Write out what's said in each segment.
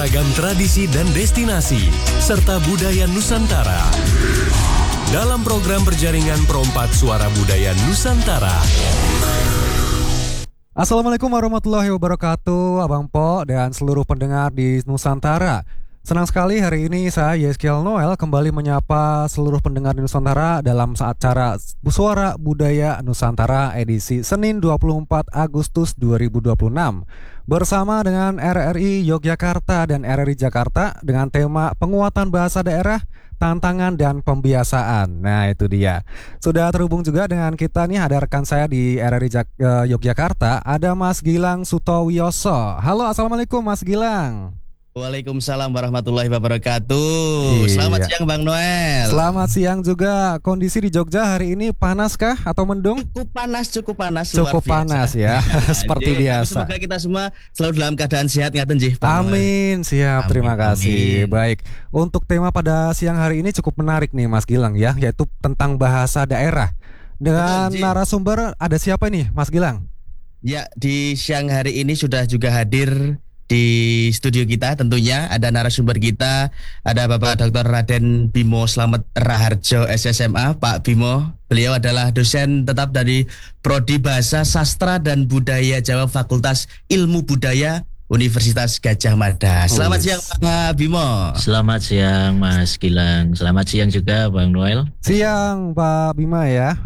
beragam tradisi dan destinasi, serta budaya Nusantara. Dalam program berjaringan Perompak Suara Budaya Nusantara. Assalamualaikum warahmatullahi wabarakatuh, Abang Po dan seluruh pendengar di Nusantara. Senang sekali hari ini saya Yeskiel Noel kembali menyapa seluruh pendengar di Nusantara dalam acara Suara Budaya Nusantara edisi Senin 24 Agustus 2026 bersama dengan RRI Yogyakarta dan RRI Jakarta dengan tema penguatan bahasa daerah, tantangan dan pembiasaan. Nah itu dia. Sudah terhubung juga dengan kita nih, ada rekan saya di RRI Yogyakarta, ada Mas Gilang Sutowiyoso. Halo, assalamualaikum Mas Gilang. Waalaikumsalam warahmatullahi wabarakatuh. Selamat siang Bang Noel. Selamat siang juga. Kondisi di Jogja hari ini panas kah atau mendung? Cukup panas. Cukup panas ya. Seperti biasa. Semoga kita semua selalu dalam keadaan sehat ngaten nggih. Amin. Siap. Terima kasih. Baik. Untuk tema pada siang hari ini cukup menarik nih Mas Gilang ya, yaitu tentang bahasa daerah. Dengan narasumber ada siapa nih Mas Gilang? Ya, di siang hari ini sudah juga hadir di studio kita tentunya ada narasumber kita, ada Bapak Dr. Raden Bimo Slamet Raharjo SSMA. Pak Bimo, beliau adalah dosen tetap dari Prodi Bahasa Sastra dan Budaya Jawa Fakultas Ilmu Budaya Universitas Gadjah Mada. Selamat siang Pak Bimo. Selamat siang Mas Gilang. Selamat siang juga Bang Noel. Siang Pak Bima ya.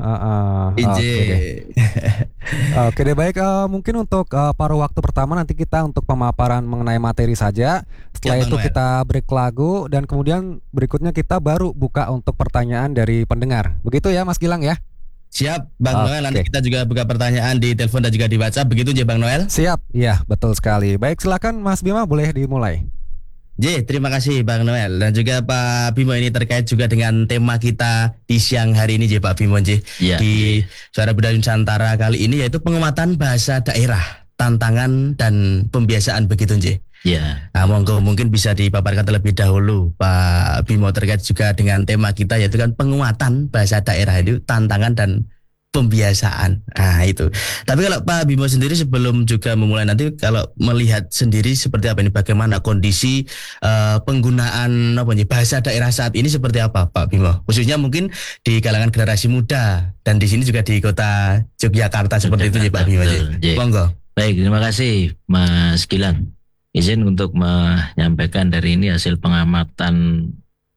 Oke deh baik. Mungkin untuk paruh waktu pertama nanti kita untuk pemaparan mengenai materi saja. Setelah itu kita break lagu dan kemudian berikutnya kita baru buka untuk pertanyaan dari pendengar. Begitu ya Mas Gilang ya. Siap Bang Noel, nanti kita juga buka pertanyaan di telepon dan juga di WhatsApp. Begitu ya Bang Noel? Siap, ya betul sekali. Baik, silakan Mas Bima, boleh dimulai. Terima kasih Bang Noel dan juga Pak Bimo, ini terkait juga dengan tema kita di siang hari ini Pak Bimo di Suara Budaya Nusantara kali ini, yaitu penguatan bahasa daerah, tantangan dan pembiasaan, begitu Nah, monggo mungkin bisa dipaparkan terlebih dahulu Pak Bimo terkait juga dengan tema kita, yaitu kan penguatan bahasa daerah itu, tantangan dan pembiasaan. Nah itu. Tapi kalau Pak Bimo sendiri sebelum juga memulai nanti, kalau melihat sendiri seperti apa ini, bagaimana kondisi penggunaan bahasa daerah saat ini seperti apa Pak Bimo? Khususnya mungkin di kalangan generasi muda dan di sini juga di kota Yogyakarta seperti itu Pak Bimo. Monggo. Baik, terima kasih Mas Gilang. Izin untuk menyampaikan dari ini hasil pengamatan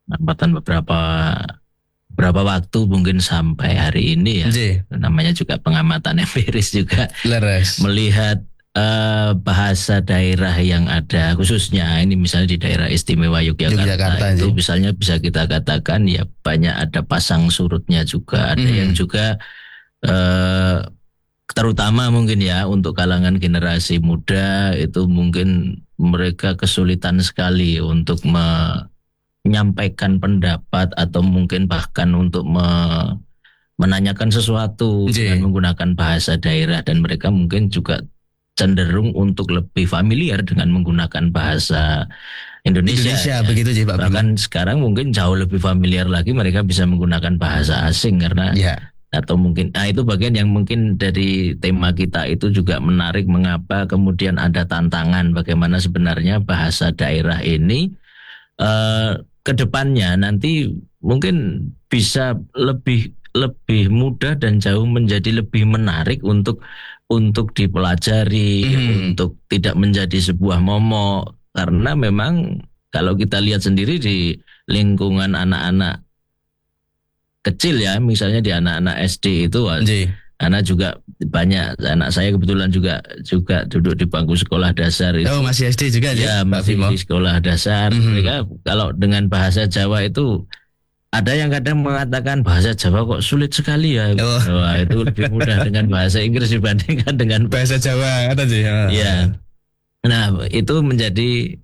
beberapa waktu mungkin sampai hari ini ya. Namanya juga pengamatan empiris juga. Melihat bahasa daerah yang ada, khususnya ini misalnya di daerah istimewa Yogyakarta itu misalnya bisa kita katakan ya banyak ada pasang surutnya juga, ada yang juga terutama mungkin ya untuk kalangan generasi muda itu mungkin mereka kesulitan sekali untuk menyampaikan pendapat atau mungkin bahkan untuk menanyakan sesuatu dengan menggunakan bahasa daerah, dan mereka mungkin juga cenderung untuk lebih familiar dengan menggunakan bahasa Indonesia ya. Begitu Pak. Bahkan sekarang mungkin jauh lebih familiar lagi mereka bisa menggunakan bahasa asing karena atau mungkin itu bagian yang mungkin dari tema kita itu juga menarik, mengapa kemudian ada tantangan bagaimana sebenarnya bahasa daerah ini ke depannya nanti mungkin bisa lebih mudah dan jauh menjadi lebih menarik untuk dipelajari, untuk tidak menjadi sebuah momok, karena memang kalau kita lihat sendiri di lingkungan anak-anak kecil ya, misalnya di anak-anak SD itu anak juga banyak, anak saya kebetulan juga duduk di bangku sekolah dasar itu. Oh, masih SD juga ya? Masih di sekolah dasar. Mereka kalau dengan bahasa Jawa itu ada yang kadang mengatakan bahasa Jawa kok sulit sekali ya. Wah, itu lebih mudah dengan bahasa Inggris dibandingkan dengan bahasa Jawa kata ya. Nah, itu menjadi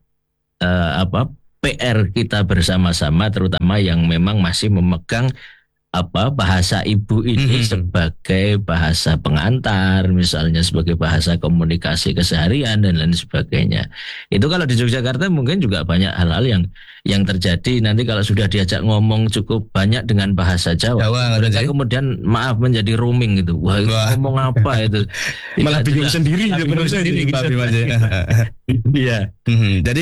PR kita bersama-sama, terutama yang memang masih memegang bahasa ibu ini sebagai bahasa pengantar, misalnya sebagai bahasa komunikasi keseharian dan lain sebagainya. Itu kalau di Yogyakarta mungkin juga banyak hal-hal yang terjadi nanti kalau sudah diajak ngomong cukup banyak dengan bahasa Jawa, mereka kemudian menjadi roaming gitu. Wah, itu ngomong apa itu? Malah bingung sendiri. Iya. Jadi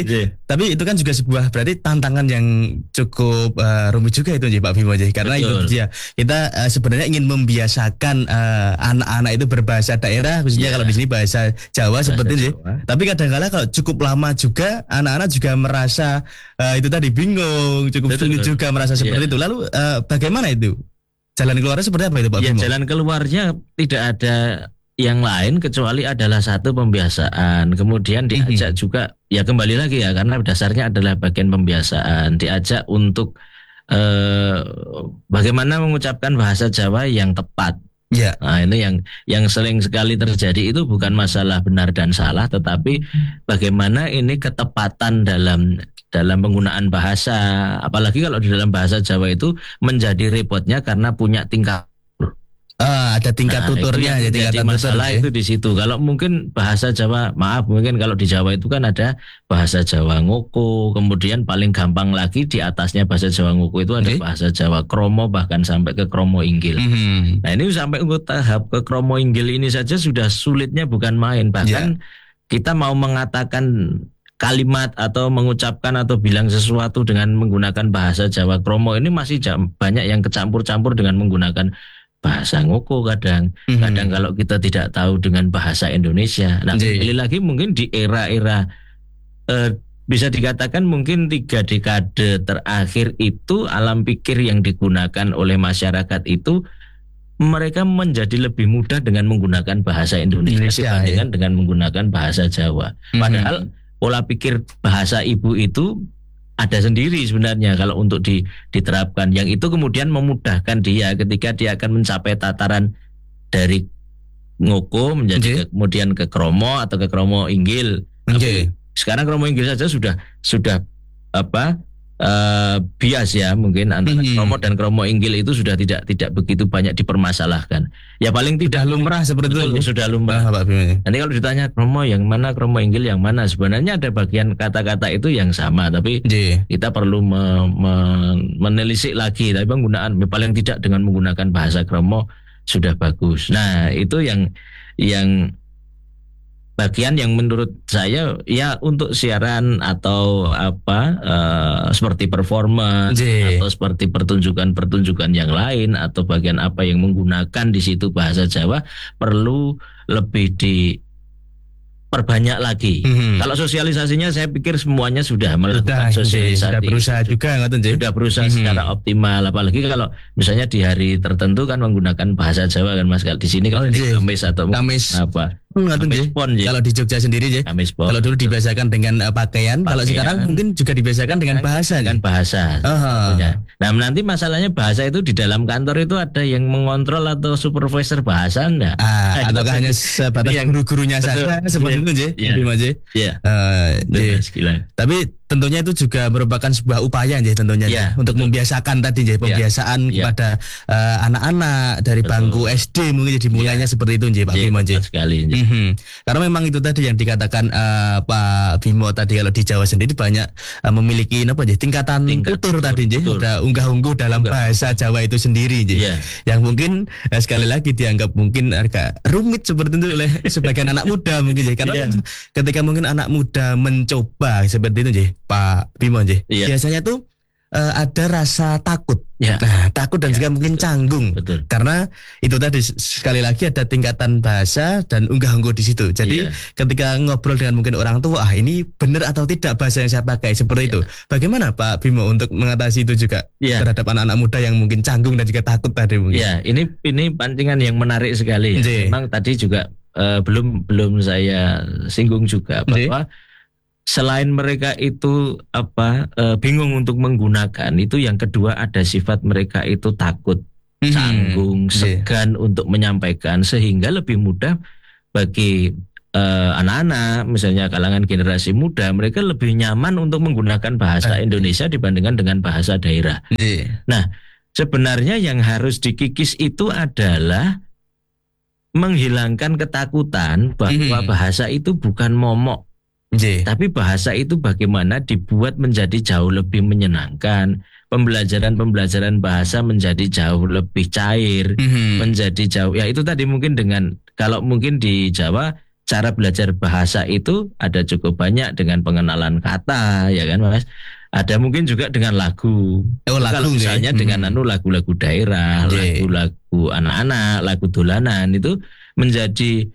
Tapi itu kan juga sebuah berarti tantangan yang cukup rumit juga itu Pak Bimo. Karena Betul. itu dia kita sebenarnya ingin membiasakan anak-anak itu berbahasa daerah, khususnya kalau di sini bahasa Jawa seperti itu. Tapi kadang-kala kalau cukup lama juga anak-anak juga merasa itu tadi bingung, cukup sulit juga merasa seperti itu. Lalu bagaimana itu? Jalan keluarnya seperti apa itu Pak Bimo? Jalan keluarnya tidak ada yang lain kecuali adalah satu pembiasaan. Kemudian diajak juga, ya kembali lagi ya, karena dasarnya adalah bagian pembiasaan. Diajak untuk bagaimana mengucapkan bahasa Jawa yang tepat. Ya. Nah ini yang sering sekali terjadi itu bukan masalah benar dan salah, tetapi bagaimana ini ketepatan dalam penggunaan bahasa. Apalagi kalau di dalam bahasa Jawa itu menjadi repotnya karena punya tingkat. Ada tingkat tuturnya, jadi masalah itu di situ. Kalau mungkin bahasa Jawa, mungkin kalau di Jawa itu kan ada bahasa Jawa Ngoko, kemudian paling gampang lagi di atasnya bahasa Jawa Ngoko itu ada bahasa Jawa Kromo, bahkan sampai ke Kromo Inggil. Nah ini sampai ke tahap ke Kromo Inggil ini saja sudah sulitnya bukan main. Bahkan kita mau mengatakan kalimat atau mengucapkan atau bilang sesuatu dengan menggunakan bahasa Jawa Kromo ini masih banyak yang kecampur-campur dengan menggunakan bahasa Ngoko kadang kalau kita tidak tahu dengan bahasa Indonesia. Nah, kembali lagi mungkin di era-era bisa dikatakan mungkin 3 dekade terakhir itu alam pikir yang digunakan oleh masyarakat itu mereka menjadi lebih mudah dengan menggunakan bahasa Indonesia dibandingkan dengan menggunakan bahasa Jawa. Padahal pola pikir bahasa ibu itu ada sendiri sebenarnya kalau untuk diterapkan. Yang itu kemudian memudahkan dia ketika dia akan mencapai tataran dari Ngoko menjadi kemudian ke Kromo atau ke Kromo Inggil. Sekarang Kromo Inggil saja sudah bias ya, mungkin antara Kromo dan Kromo Inggil itu sudah tidak begitu banyak dipermasalahkan. Ya paling tidak lumrah seperti itu. Sudah lumrah. Nanti kalau ditanya Kromo yang mana, Kromo Inggil yang mana, sebenarnya ada bagian kata-kata itu yang sama, tapi kita perlu menelisik lagi. Tapi penggunaan paling tidak dengan menggunakan bahasa Kromo sudah bagus. Nah itu yang bagian yang menurut saya ya untuk siaran atau seperti performance atau seperti pertunjukan yang lain atau bagian apa yang menggunakan di situ bahasa Jawa perlu lebih diperbanyak lagi. Kalau sosialisasinya saya pikir semuanya sudah melakukan sosialisasi. Sudah berusaha secara optimal. Apalagi kalau misalnya di hari tertentu kan menggunakan bahasa Jawa kan Mas. Di sini kalau di Kamis atau apa? Kalau di Jogja sendiri kalau dulu dibiasakan dengan pakaian, kalau sekarang mungkin juga dibiasakan dengan bahasa. Nah nanti masalahnya bahasa itu di dalam kantor itu ada yang mengontrol atau supervisor bahasa enggak? Atau hanya sebatas guru-gurunya saja seperti itu Tapi tentunya itu juga merupakan sebuah upaya tentunya untuk membiasakan tadi pembiasaan kepada anak-anak dari bangku SD mungkin dimulainya seperti itu Pak Bimo sekali. Karena memang itu tadi yang dikatakan Pak Bimo tadi, kalau di Jawa sendiri banyak memiliki tingkatan tutur tadi ada unggah-ungguh dalam bahasa Jawa itu sendiri yang mungkin sekali lagi dianggap mungkin agak rumit seperti itu oleh sebagian anak muda mungkin karena ketika mungkin anak muda mencoba seperti itu Pak Bimo biasanya tuh ada rasa takut. Nah, takut dan juga mungkin canggung. Karena itu tadi sekali lagi ada tingkatan bahasa dan unggah-ungguh di situ. Jadi ketika ngobrol dengan mungkin orang tua, ini benar atau tidak bahasa yang saya pakai seperti itu. Bagaimana Pak Bimo untuk mengatasi itu juga terhadap anak-anak muda yang mungkin canggung dan juga takut tadi mungkin? Ini pancingan yang menarik sekali. Memang tadi juga belum saya singgung juga bahwa selain mereka itu bingung untuk menggunakan, itu yang kedua ada sifat mereka itu takut, canggung, segan untuk menyampaikan, sehingga lebih mudah bagi anak-anak misalnya kalangan generasi muda, mereka lebih nyaman untuk menggunakan bahasa Indonesia dibandingkan dengan bahasa daerah. Nah, sebenarnya yang harus dikikis itu adalah menghilangkan ketakutan bahwa bahasa itu bukan momok. Tapi bahasa itu bagaimana dibuat menjadi jauh lebih menyenangkan. Pembelajaran bahasa menjadi jauh lebih cair, menjadi jauh. Ya itu tadi mungkin dengan kalau mungkin di Jawa cara belajar bahasa itu ada cukup banyak dengan pengenalan kata, ya kan Mas? Ada mungkin juga dengan lagu. Kalau misalnya dengan lagu-lagu daerah, lagu-lagu anak-anak, lagu dolanan itu menjadi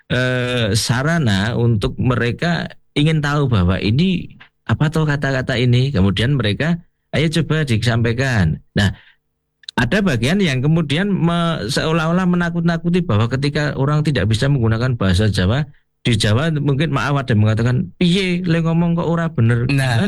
sarana untuk mereka ingin tahu bahwa ini apa tuh kata-kata ini. Kemudian mereka ayo coba disampaikan. Nah, ada bagian yang kemudian seolah-olah menakut-nakuti bahwa ketika orang tidak bisa menggunakan bahasa Jawa, di Jawa mungkin maaf ada yang mengatakan piye le ngomong kok ora bener. Nah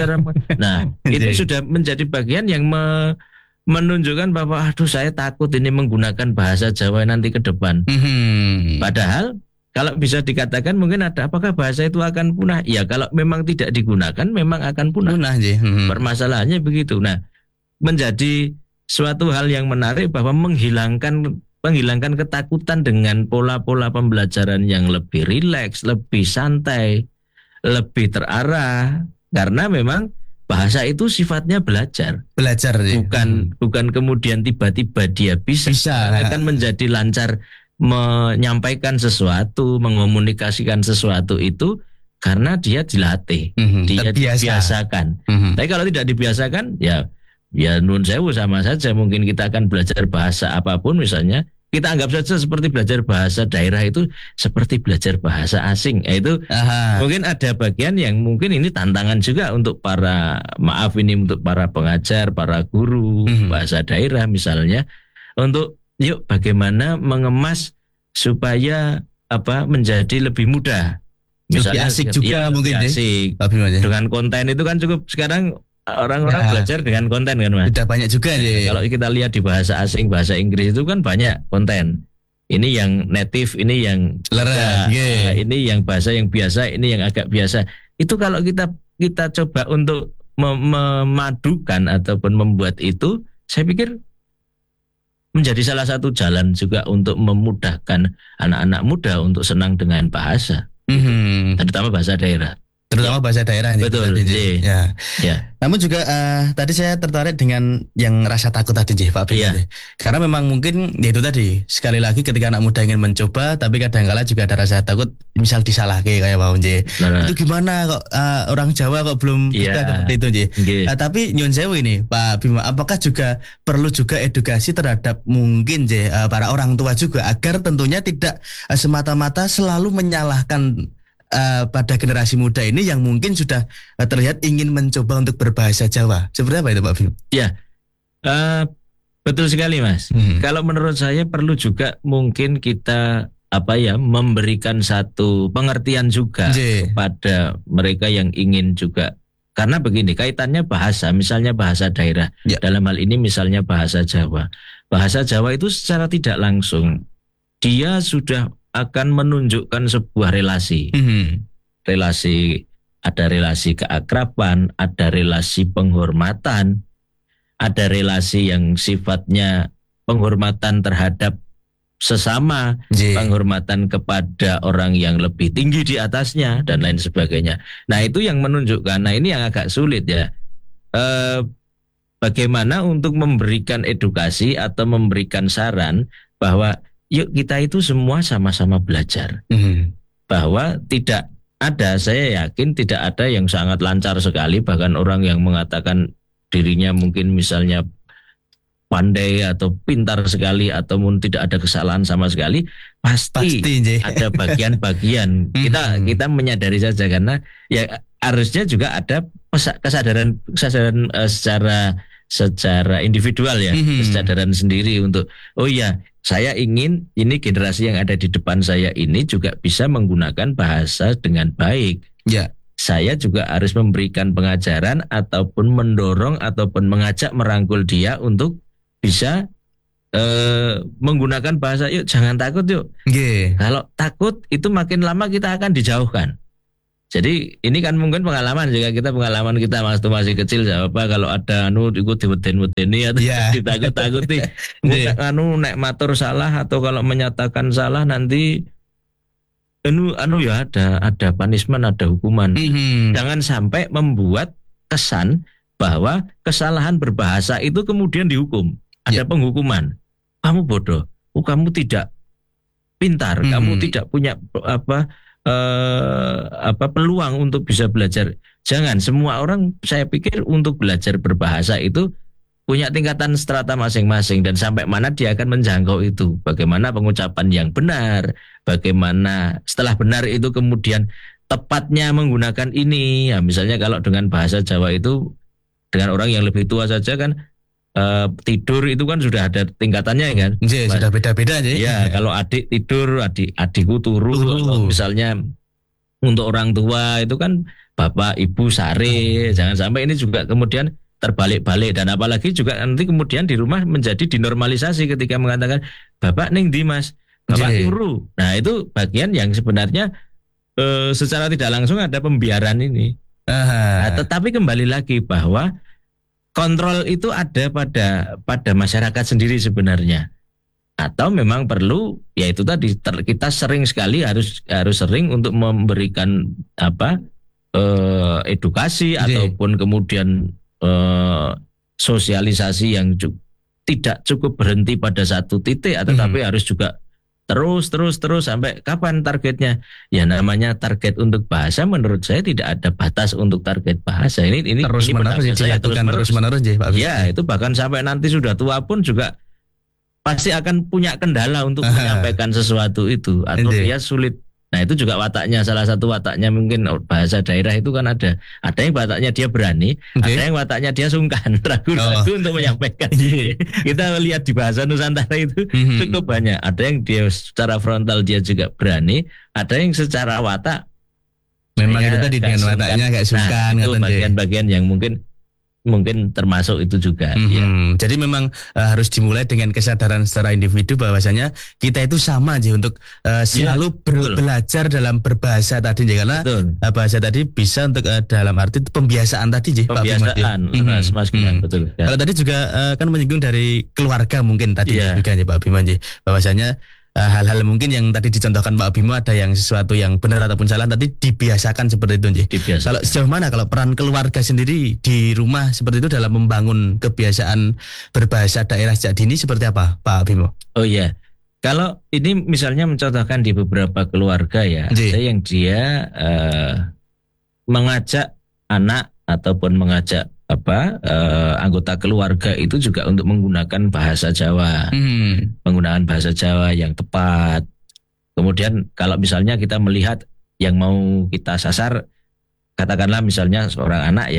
itu sudah menjadi bagian yang menunjukkan bahwa aduh saya takut ini menggunakan bahasa Jawa nanti ke depan. Padahal kalau bisa dikatakan mungkin ada apakah bahasa itu akan punah? Ya kalau memang tidak digunakan memang akan punah. Permasalahannya begitu. Nah, menjadi suatu hal yang menarik bahwa menghilangkan ketakutan dengan pola-pola pembelajaran yang lebih rileks, lebih santai, lebih terarah, karena memang bahasa itu sifatnya belajar bukan kemudian tiba-tiba dia bisa akan menjadi lancar menyampaikan sesuatu, mengomunikasikan sesuatu itu karena dia dilatih, dia dibiasakan. Tapi kalau tidak dibiasakan, ya nun sewu sama saja. Mungkin kita akan belajar bahasa apapun misalnya, kita anggap saja seperti belajar bahasa daerah itu seperti belajar bahasa asing. Itu mungkin ada bagian yang mungkin ini tantangan juga untuk untuk para pengajar, para guru bahasa daerah misalnya, untuk yuk bagaimana mengemas supaya menjadi lebih mudah. Misalnya lebih asik juga mungkin asik. Dengan konten itu kan cukup sekarang orang-orang belajar dengan konten kan Mas. Sudah banyak juga nih. Kalau kita lihat di bahasa asing, bahasa Inggris itu kan banyak konten. Ini yang native, ini yang ini yang bahasa yang biasa, ini yang agak biasa. Itu kalau kita coba untuk memadukan ataupun membuat itu, saya pikir menjadi salah satu jalan juga untuk memudahkan anak-anak muda untuk senang dengan bahasa. Terutama bahasa daerah. Bahasa daerah. Betul. Ya. Namun juga tadi saya tertarik dengan yang rasa takut tadi Pak Bim. Karena memang mungkin ya itu tadi, sekali lagi ketika anak muda ingin mencoba tapi kadang-kala juga ada rasa takut misal disalahke kayak Pak Unje. Itu gimana kok orang Jawa kok belum bisa seperti itu Nje. Tapi nyun sewu ini Pak Bima, apakah juga perlu juga edukasi terhadap mungkin para orang tua juga agar tentunya tidak semata-mata selalu menyalahkan pada generasi muda ini yang mungkin sudah terlihat ingin mencoba untuk berbahasa Jawa. Seperti apa itu Pak Bim? Ya, betul sekali Mas. Kalau menurut saya perlu juga mungkin kita memberikan satu pengertian juga kepada mereka yang ingin juga. Karena begini, kaitannya bahasa, misalnya bahasa daerah. Dalam hal ini misalnya bahasa Jawa. Bahasa Jawa itu secara tidak langsung dia sudah akan menunjukkan sebuah relasi. Ada relasi keakraban, ada relasi penghormatan, ada relasi yang sifatnya penghormatan terhadap sesama, penghormatan kepada orang yang lebih tinggi di atasnya, dan lain sebagainya. Nah itu yang menunjukkan, nah ini yang agak sulit ya. Bagaimana untuk memberikan edukasi atau memberikan saran bahwa yuk kita itu semua sama-sama belajar. Bahwa tidak ada, saya yakin tidak ada yang sangat lancar sekali. Bahkan orang yang mengatakan dirinya mungkin misalnya pandai atau pintar sekali ataupun tidak ada kesalahan sama sekali, pasti ada bagian-bagian. Kita menyadari saja karena ya harusnya juga ada kesadaran secara individual ya, kesadaran sendiri untuk oh ya, saya ingin ini generasi yang ada di depan saya ini juga bisa menggunakan bahasa dengan baik. Saya juga harus memberikan pengajaran ataupun mendorong ataupun mengajak merangkul dia untuk bisa menggunakan bahasa. Yuk jangan takut yuk. Kalau takut itu makin lama kita akan dijauhkan. Jadi ini kan mungkin pengalaman juga kita waktu masih kecil kalau ada ikut diweden-wedeni atau ditakut-takuti. Nek matur salah atau kalau menyatakan salah nanti ya ada punishment, ada hukuman. Jangan sampai membuat kesan bahwa kesalahan berbahasa itu kemudian dihukum. Ada penghukuman. Kamu bodoh. Kamu tidak pintar, kamu tidak punya peluang untuk bisa belajar. Jangan, semua orang saya pikir untuk belajar berbahasa itu punya tingkatan strata masing-masing dan sampai mana dia akan menjangkau itu. Bagaimana pengucapan yang benar, bagaimana setelah benar itu kemudian tepatnya menggunakan ini. Ya, misalnya kalau dengan bahasa Jawa itu dengan orang yang lebih tua saja kan tidur itu kan sudah ada tingkatannya kan. Sudah beda-beda aja. Ya, kalau adik tidur, adikku turu. Misalnya untuk orang tua itu kan bapak, ibu, sare. Jangan sampai ini juga kemudian terbalik-balik, dan apalagi juga nanti kemudian di rumah menjadi dinormalisasi ketika mengatakan bapak ning ndi mas, bapak turu. Nah itu bagian yang sebenarnya secara tidak langsung ada pembiaran ini. Nah, tetapi kembali lagi bahwa kontrol itu ada pada masyarakat sendiri sebenarnya, atau memang perlu, yaitu tadi kita sering sekali harus sering untuk memberikan edukasi ataupun kemudian sosialisasi yang tidak cukup berhenti pada satu titik, tetapi harus juga terus sampai kapan targetnya? Ya namanya target untuk bahasa menurut saya tidak ada batas untuk target bahasa. Ini terus menerus Pak. Ya, itu bahkan sampai nanti sudah tua pun juga pasti akan punya kendala untuk menyampaikan sesuatu itu, atau dia sulit. Nah itu juga wataknya, salah satu wataknya mungkin bahasa daerah itu kan ada yang wataknya dia berani, ada yang wataknya dia sungkan, ragu-ragu untuk menyampaikan. Kita lihat di bahasa Nusantara itu cukup banyak. Ada yang dia secara frontal dia juga berani, ada yang secara watak memang itu tadi dengan wataknya kayak sungkan. Nah, itu bagian-bagian yang mungkin termasuk itu juga. Ya. Jadi memang harus dimulai dengan kesadaran secara individu bahwasanya kita itu sama aja untuk selalu belajar dalam berbahasa tadi, karena bahasa tadi bisa untuk dalam arti pembiasaan tadi, pembiasaan. Mas betul. Ya. Kalau tadi juga kan menyinggung dari keluarga mungkin tadi juga ya Pak Bima, bahwasanya hal-hal mungkin yang tadi dicontohkan Pak Bimo, ada yang sesuatu yang benar ataupun salah tadi dibiasakan seperti itu. Kalau sejauh mana kalau peran keluarga sendiri di rumah seperti itu dalam membangun kebiasaan berbahasa daerah sejak dini seperti apa Pak Bimo? Oh iya, kalau ini misalnya mencontohkan di beberapa keluarga ya, ada yang dia mengajak anak ataupun mengajak anggota keluarga itu juga untuk menggunakan bahasa Jawa, penggunaan bahasa Jawa yang tepat. Kemudian kalau misalnya kita melihat yang mau kita sasar, katakanlah misalnya seorang anak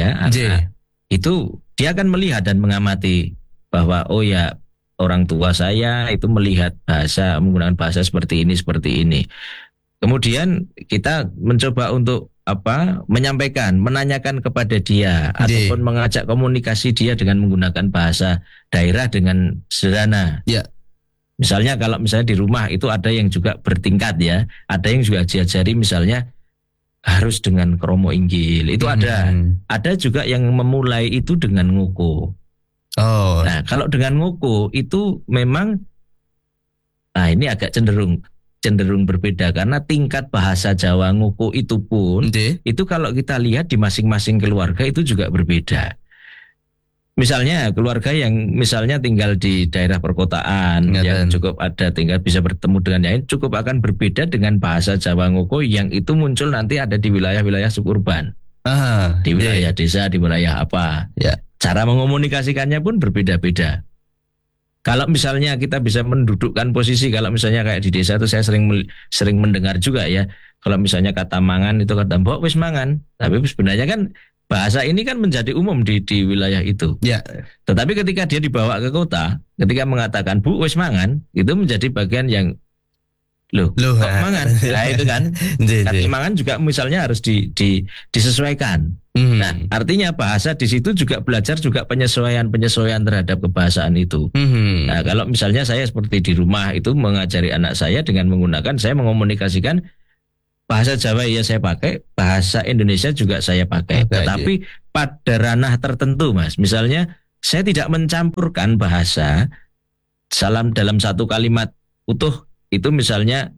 itu dia akan melihat dan mengamati bahwa oh ya, orang tua saya itu melihat menggunakan bahasa seperti ini. Kemudian kita mencoba untuk menyampaikan, menanyakan kepada dia ataupun mengajak komunikasi dia dengan menggunakan bahasa daerah dengan sederhana. Ya. Misalnya kalau misalnya di rumah itu ada yang juga bertingkat ya, ada yang juga diajari misalnya harus dengan kromo inggil. Itu ada juga yang memulai itu dengan ngoko. Nah, kalau dengan ngoko itu memang ini agak cenderung berbeda, karena tingkat bahasa Jawa ngoko itu pun itu kalau kita lihat di masing-masing keluarga itu juga berbeda. Misalnya keluarga yang misalnya tinggal di daerah perkotaan yang cukup tinggal bisa bertemu dengan yang lain, cukup akan berbeda dengan bahasa Jawa ngoko yang itu muncul nanti ada di wilayah-wilayah suburban, di wilayah desa, di wilayah apa. Cara mengomunikasikannya pun berbeda-beda. Kalau misalnya kita bisa mendudukkan posisi, kalau misalnya kayak di desa itu saya sering mendengar juga ya, kalau misalnya kata mangan itu kata mbok wis mangan, tapi sebenarnya kan bahasa ini kan menjadi umum di wilayah itu. Ya. Tetapi ketika dia dibawa ke kota, ketika mengatakan bu wis mangan, itu menjadi bagian yang loh kok mangan? Nah itu kan, kata mangan juga misalnya harus disesuaikan. Nah, artinya bahasa di situ juga belajar juga penyesuaian terhadap kebahasaan itu. Nah, kalau misalnya saya seperti di rumah itu mengajari anak saya dengan menggunakan, saya mengomunikasikan bahasa Jawa ya saya pakai, bahasa Indonesia juga saya pakai. Tetapi pada ranah tertentu, Mas. Misalnya saya tidak mencampurkan bahasa dalam satu kalimat utuh itu misalnya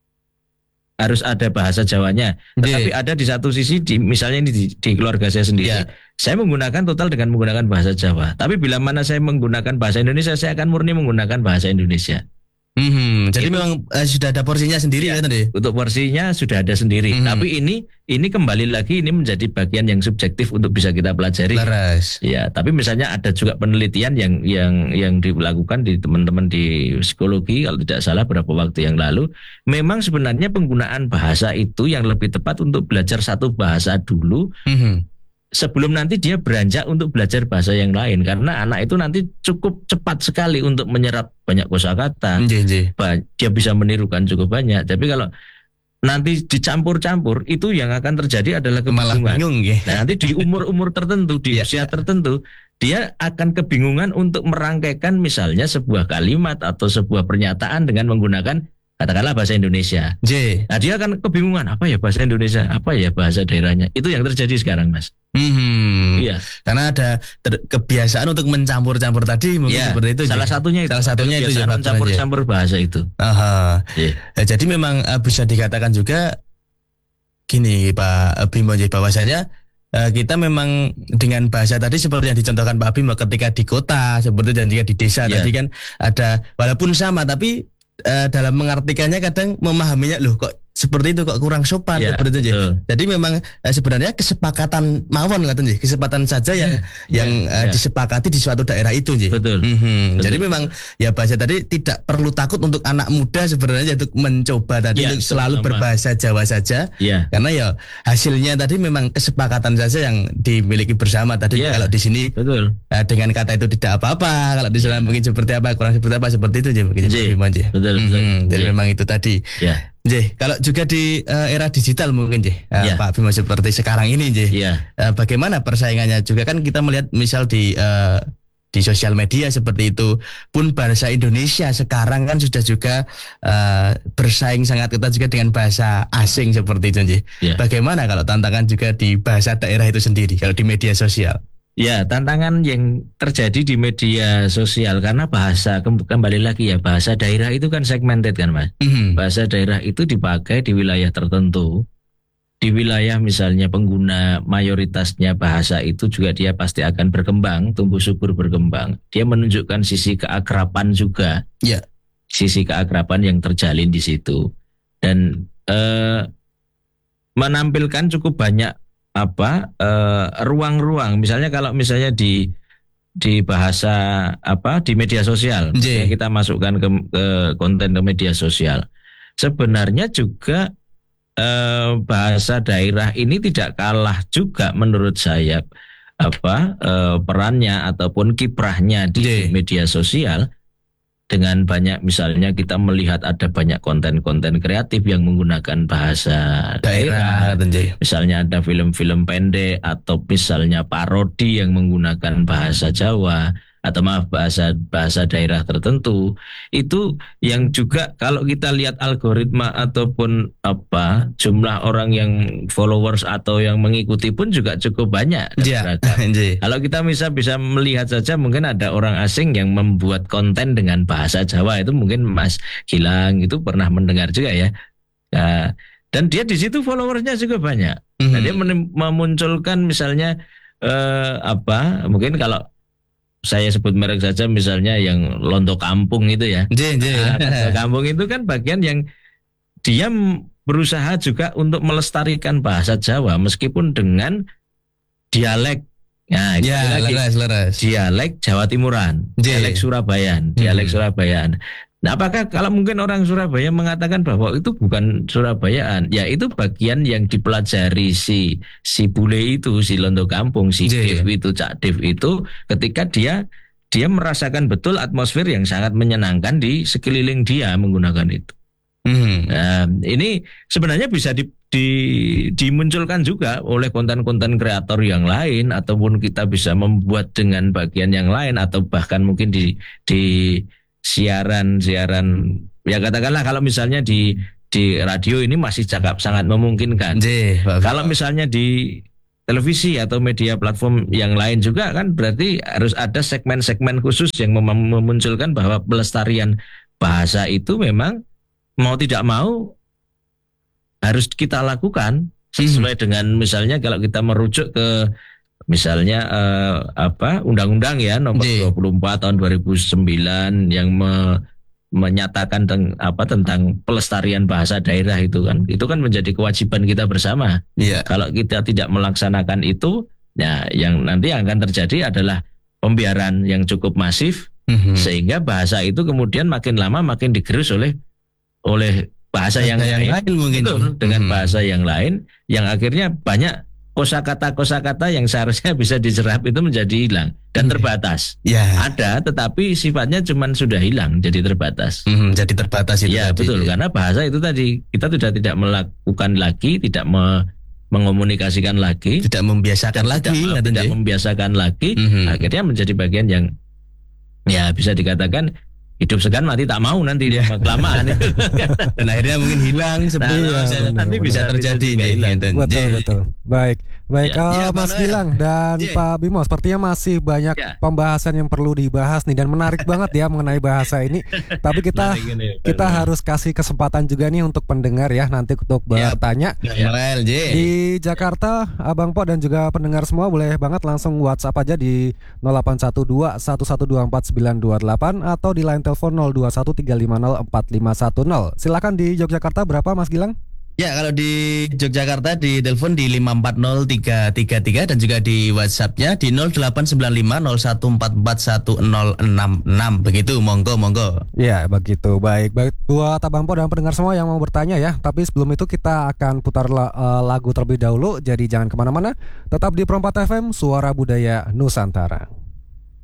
harus ada bahasa Jawanya, tetapi ada di satu sisi misalnya ini di keluarga saya sendiri, saya menggunakan total dengan menggunakan bahasa Jawa. Tapi bila mana saya menggunakan bahasa Indonesia, saya akan murni menggunakan bahasa Indonesia. Jadi memang sudah ada porsinya sendiri ya tadi. Untuk porsinya sudah ada sendiri. Tapi ini kembali lagi ini menjadi bagian yang subjektif untuk bisa kita pelajari. Laras. Ya, tapi misalnya ada juga penelitian yang dilakukan di teman-teman di psikologi kalau tidak salah beberapa waktu yang lalu, memang sebenarnya penggunaan bahasa itu yang lebih tepat untuk belajar satu bahasa dulu. Sebelum nanti dia beranjak untuk belajar bahasa yang lain, karena anak itu nanti cukup cepat sekali untuk menyerap banyak kosakata. Dia bisa menirukan cukup banyak. Tapi kalau nanti dicampur-campur, itu yang akan terjadi adalah kebingungan. Nah, nanti di umur-umur tertentu, di usia tertentu, dia akan kebingungan untuk merangkaikan misalnya sebuah kalimat atau sebuah pernyataan dengan menggunakan katakanlah bahasa Indonesia. Nah, dia akan kebingungan, apa ya bahasa Indonesia, apa ya bahasa daerahnya. Itu yang terjadi sekarang, Mas. Iya. Karena ada kebiasaan untuk mencampur-campur tadi mungkin seperti itu. Salah satunya itu ya, mencampur-campur bahasa itu. Nah, jadi memang bisa dikatakan juga gini Pak Bimo, bahwasanya kita memang dengan bahasa tadi seperti yang dicontohkan Pak Bimo ketika di kota seperti dan juga di desa tadi kan ada walaupun sama tapi dalam mengartikannya kadang memahaminya loh kok seperti itu kok kurang sopan seperti itu. Jadi memang sebenarnya kesepakatan mawon katanya, kesepakatan saja yang disepakati di suatu daerah itu Betul. Jadi memang ya bahasa tadi tidak perlu takut untuk anak muda sebenarnya untuk mencoba tadi untuk selalu berbahasa Jawa saja. Karena ya hasilnya tadi memang kesepakatan saja yang dimiliki bersama tadi. Kalau di sini dengan kata itu tidak apa-apa, kalau di sana mungkin seperti apa, kurang seperti apa, seperti itu mungkin. Betul. Jadi memang itu tadi. Kalau juga di era digital mungkin Pak Bimo seperti sekarang ini bagaimana persaingannya juga kan kita melihat misal di sosial media seperti itu pun bahasa Indonesia sekarang kan sudah juga bersaing sangat ketat juga dengan bahasa asing seperti itu Bagaimana kalau tantangan juga di bahasa daerah itu sendiri kalau di media sosial? Ya, tantangan yang terjadi di media sosial karena bahasa kembali lagi bahasa daerah itu kan segmented kan Mas. Bahasa daerah itu dipakai di wilayah tertentu. Di wilayah misalnya pengguna mayoritasnya bahasa itu juga dia pasti akan berkembang, tumbuh subur berkembang. Dia menunjukkan sisi keakraban juga. Sisi keakraban yang terjalin di situ. Dan menampilkan cukup banyak ruang-ruang misalnya kalau misalnya di bahasa di media sosial kita masukkan ke konten ke media sosial sebenarnya juga bahasa daerah ini tidak kalah juga menurut saya perannya ataupun kiprahnya di media sosial dengan banyak misalnya kita melihat ada banyak konten-konten kreatif yang menggunakan bahasa daerah. Misalnya ada film-film pendek atau misalnya parodi yang menggunakan bahasa Jawa atau bahasa daerah tertentu. Itu yang juga kalau kita lihat algoritma ataupun jumlah orang yang followers atau yang mengikuti pun juga cukup banyak. Kalau kita bisa melihat saja mungkin ada orang asing yang membuat konten dengan bahasa Jawa itu mungkin Mas Gilang itu pernah mendengar juga ya. Dan dia di situ followersnya juga banyak. Nah, dia memunculkan misalnya mungkin kalau saya sebut merek saja misalnya yang Londo Kampung itu ya. Londo Kampung itu kan bagian yang dia berusaha juga untuk melestarikan bahasa Jawa meskipun dengan dialek. Nah, leras. Dialek Jawa Timuran, dialek Surabayaan. Nah, apakah kalau mungkin orang Surabaya mengatakan bahwa itu bukan Surabayaan, ya itu bagian yang dipelajari si bule itu, si Londo Kampung, si Dev itu, Cak Dev itu, ketika dia merasakan betul atmosfer yang sangat menyenangkan di sekeliling dia menggunakan itu. Nah, ini sebenarnya bisa dimunculkan juga oleh konten-konten kreator yang lain ataupun kita bisa membuat dengan bagian yang lain atau bahkan mungkin di siaran ya katakanlah kalau misalnya di radio ini masih sangat memungkinkan. Kalau misalnya di televisi atau media platform yang lain juga kan berarti harus ada segmen-segmen khusus yang memunculkan bahwa pelestarian bahasa itu memang mau tidak mau harus kita lakukan sesuai dengan misalnya kalau kita merujuk ke misalnya Undang-Undang ya nomor 24 tahun 2009 yang menyatakan tentang pelestarian bahasa daerah itu kan menjadi kewajiban kita bersama. Kalau kita tidak melaksanakan itu, ya yang nanti yang akan terjadi adalah pembiaran yang cukup masif, sehingga bahasa itu kemudian makin lama makin digerus oleh bahasa yang lain mungkin dengan bahasa yang lain, yang akhirnya banyak kosakata yang seharusnya bisa diserap itu menjadi hilang dan terbatas. Ada, tetapi sifatnya cuman sudah hilang, jadi terbatas. Jadi terbatas itu. Ya betul, karena bahasa itu tadi kita sudah tidak melakukan lagi, tidak mengomunikasikan lagi, tidak membiasakan lagi, akhirnya menjadi bagian yang ya bisa dikatakan hidup segan mati tak mau nanti dia kelamaan itu. Dan akhirnya mungkin hilang nanti bisa terjadi ini. Betul. Baik Mas Gilang dan Pak Bimo, sepertinya masih banyak pembahasan yang perlu dibahas nih, dan menarik banget ya mengenai bahasa ini. Tapi kita harus kasih kesempatan juga nih untuk pendengar ya nanti untuk bertanya. Di Jakarta, Abang Po dan juga pendengar semua boleh banget langsung WhatsApp aja di 0812 1124 928 atau di line telepon 0213504510. Silakan di Yogyakarta berapa Mas Gilang? Ya, kalau di Yogyakarta di telepon di 540333 dan juga di WhatsApp-nya di 089501441066. Begitu, monggo. Ya, begitu. Baik buat Abang Po dan pendengar semua yang mau bertanya ya. Tapi sebelum itu kita akan putar lagu terlebih dahulu. Jadi jangan kemana-mana. Tetap di Perompat FM, Suara Budaya Nusantara.